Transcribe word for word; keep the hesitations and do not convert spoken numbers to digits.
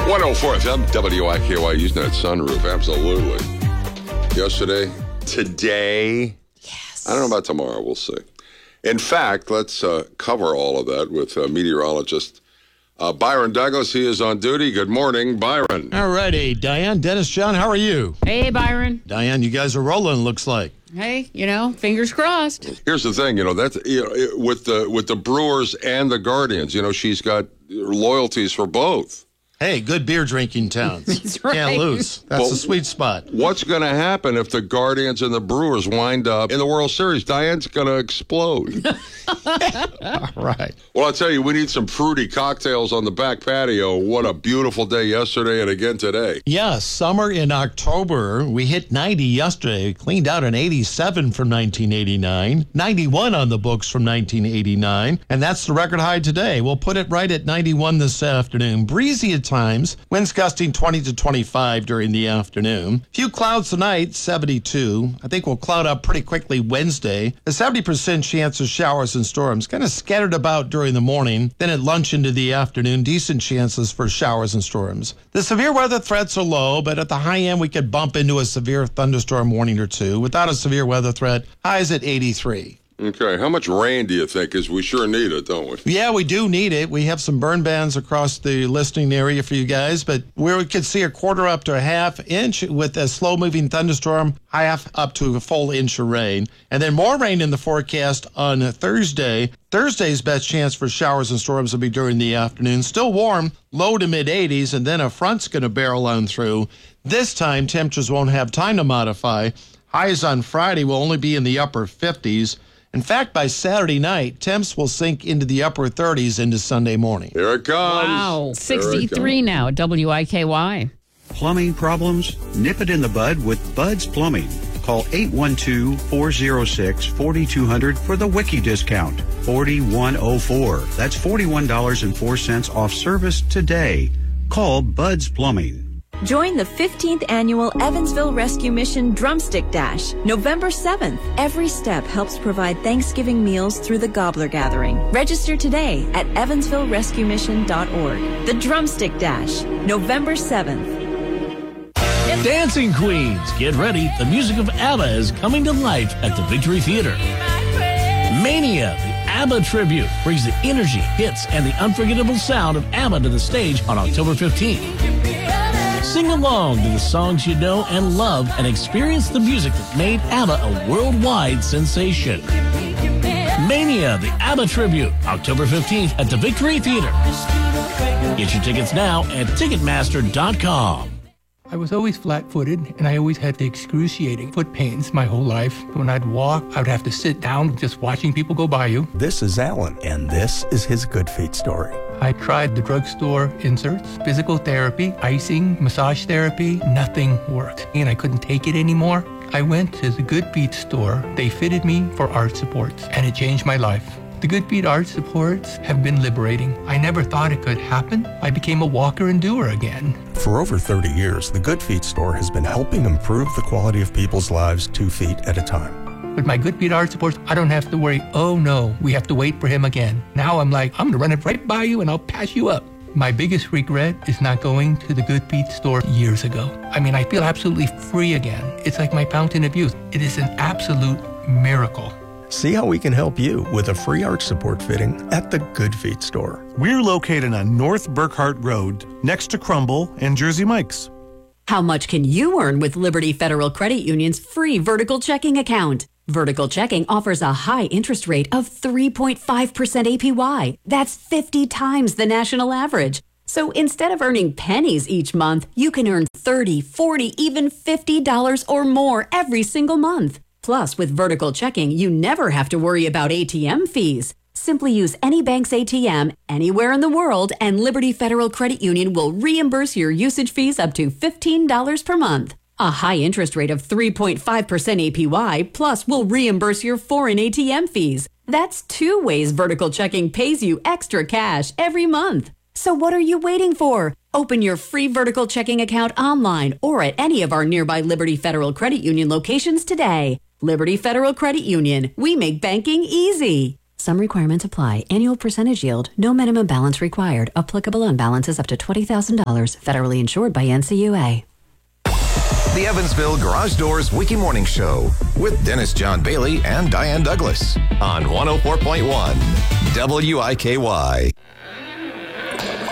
one oh four F M, W I K Y, using that sunroof, absolutely. Yesterday, today, yes. I don't know about tomorrow, we'll see. In fact, let's uh, cover all of that with uh, meteorologist uh, Byron Douglas. He is on duty. Good morning, Byron. All righty, Diane, Dennis, John, how are you? Hey, Byron. Diane, you guys are rolling, looks like. Hey, you know, fingers crossed. Here's the thing, you know, that's you know, it, with the with the Brewers and the Guardians, you know, she's got loyalties for both. Hey, good beer drinking towns. That's right. Can't lose. That's Well, the sweet spot. What's going to happen if the Guardians and the Brewers wind up in the World Series? Diane's going to explode. All right. Well, I'll tell you, we need some fruity cocktails on the back patio. What a beautiful day yesterday and again today. Yeah, summer in October. We hit ninety yesterday. Cleaned out an eighty-seven from nineteen eighty-nine. ninety-one on the books from nineteen eighty-nine. And that's the record high today. We'll put it right at ninety-one this afternoon. Breezy at times. Winds gusting twenty to twenty-five during the afternoon. Few clouds tonight, seventy-two. I think we'll cloud up pretty quickly Wednesday. A seventy percent chance of showers and storms. Kind of scattered about during the morning. Then at lunch into the afternoon, decent chances for showers and storms. The severe weather threats are low, but at the high end, we could bump into a severe thunderstorm warning or two. Without a severe weather threat, highs at eighty-three. Okay, how much rain do you think? Because we sure need it, don't we? Yeah, we do need it. We have some burn bans across the listening area for you guys, but where we could see a quarter up to a half inch with a slow-moving thunderstorm, half up to a full inch of rain. And then more rain in the forecast on Thursday. Thursday's best chance for showers and storms will be during the afternoon. Still warm, low to mid-eighties, and then a front's going to barrel on through. This time, temperatures won't have time to modify. Highs on Friday will only be in the upper fifties. In fact, by Saturday night, temps will sink into the upper thirties into Sunday morning. Here it comes. Wow. There sixty-three it comes. now, W I K Y. Plumbing problems? Nip it in the bud with Bud's Plumbing. Call eight one two, four oh six, four two zero zero for the Wiki discount. forty-one oh four. That's forty-one dollars and four cents off service today. Call Bud's Plumbing. Join the fifteenth Annual Evansville Rescue Mission Drumstick Dash, November seventh. Every step helps provide Thanksgiving meals through the Gobbler Gathering. Register today at evansville rescue mission dot org. The Drumstick Dash, November seventh. Dancing Queens, get ready. The music of ABBA is coming to life at the Victory Theater. Mania, the ABBA tribute, brings the energy, hits, and the unforgettable sound of ABBA to the stage on October fifteenth. Sing along to the songs you know and love and experience the music that made ABBA a worldwide sensation. Mania, the ABBA tribute, October fifteenth at the Victory Theater. Get your tickets now at ticketmaster dot com. I was always flat-footed, and I always had the excruciating foot pains my whole life. When I'd walk, I would have to sit down just watching people go by you. This is Alan, and this is his Good Feet story. I tried the drugstore inserts, physical therapy, icing, massage therapy. Nothing worked, and I couldn't take it anymore. I went to the Good Feet store. They fitted me for arch supports, and it changed my life. The Good Feet arch supports have been liberating. I never thought it could happen. I became a walker and doer again. For over thirty years, the Good Feet store has been helping improve the quality of people's lives two feet at a time. With my Good Feet arch supports, I don't have to worry, oh no, we have to wait for him again. Now I'm like, I'm going to run it right by you and I'll pass you up. My biggest regret is not going to the Good Feet store years ago. I mean, I feel absolutely free again. It's like my fountain of youth. It is an absolute miracle. See how we can help you with a free arch support fitting at the Good Feet store. We're located on North Burkhart Road, next to Crumble and Jersey Mike's. How much can you earn with Liberty Federal Credit Union's free Vertical Checking account? Vertical Checking offers a high interest rate of three point five percent A P Y. That's fifty times the national average. So instead of earning pennies each month, you can earn thirty, forty, even fifty dollars or more every single month. Plus, with Vertical Checking, you never have to worry about A T M fees. Simply use any bank's A T M anywhere in the world, and Liberty Federal Credit Union will reimburse your usage fees up to fifteen dollars per month. A high interest rate of three point five percent A P Y, plus will reimburse your foreign A T M fees. That's two ways Vertical Checking pays you extra cash every month. So what are you waiting for? Open your free Vertical Checking account online or at any of our nearby Liberty Federal Credit Union locations today. Liberty Federal Credit Union. We make banking easy. Some requirements apply. Annual percentage yield. No minimum balance required. Applicable on balances up to twenty thousand dollars. Federally insured by N C U A. The Evansville Garage Doors Wiki Morning Show with Dennis John Bailey and Diane Douglas on one oh four point one W I K Y.